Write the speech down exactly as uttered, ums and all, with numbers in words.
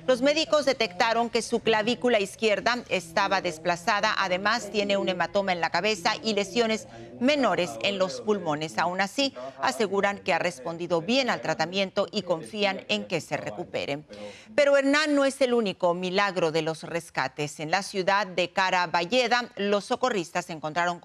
Los médicos detectaron que su clavícula izquierda estaba desplazada. Además, tiene un hematoma en la cabeza y lesiones menores en los pulmones. Aún así, aseguran que ha respondido bien al tratamiento y confían en que se recupere. Pero Hernán no es el único milagro de los rescates. En la ciudad de Caraballeda, los socorristas encontraron